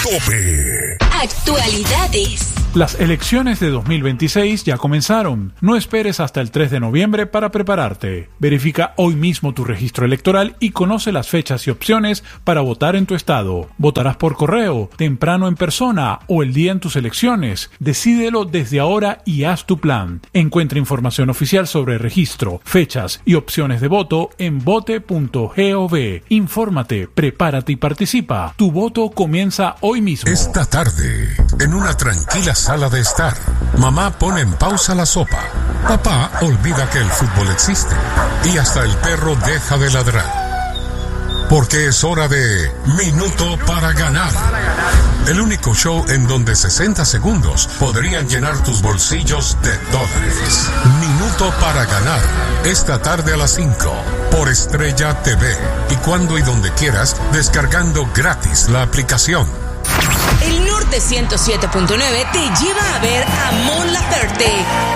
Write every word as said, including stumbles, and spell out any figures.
Tope. Actualidades. Las elecciones de dos mil veintiséis ya comenzaron. No esperes hasta el tres de noviembre para prepararte. Verifica hoy mismo tu registro electoral y conoce las fechas y opciones para votar en tu estado. Votarás por correo, temprano en persona o el día en tus elecciones. Decídelo desde ahora y haz tu plan. Encuentra información oficial sobre registro, fechas y opciones de voto en vote punto gov. Infórmate, prepárate y participa. Tu voto comienza hoy mismo. Esta tarde, en una tranquila sala de estar, mamá pone en pausa la sopa. Papá olvida que el fútbol existe. Y hasta el perro deja de ladrar. Porque es hora de Minuto para Ganar. El único show en donde sesenta segundos podrían llenar tus bolsillos de dólares. Minuto para Ganar. Esta tarde a las cinco. Por Estrella T V. Y cuando y donde quieras, descargando gratis la aplicación. El Norte ciento siete punto nueve te lleva a ver a Mon Laferte